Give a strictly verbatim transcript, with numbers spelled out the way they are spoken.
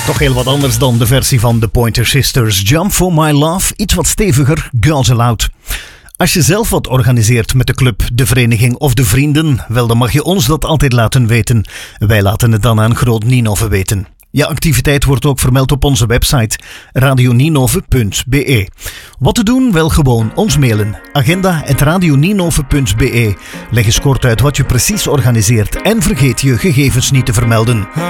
Toch heel wat anders dan de versie van The Pointer Sisters. Jump for My Love, iets wat steviger, Girls Aloud. Als je zelf wat organiseert met de club, de vereniging of de vrienden, wel dan mag je ons dat altijd laten weten. Wij laten het dan aan Groot Nienhoven weten. Je activiteit wordt ook vermeld op onze website radio nienhoven punt b e. Wat te doen? Wel gewoon ons mailen. agenda at radio nienhoven punt b e. Leg eens kort uit wat je precies organiseert en vergeet je gegevens niet te vermelden.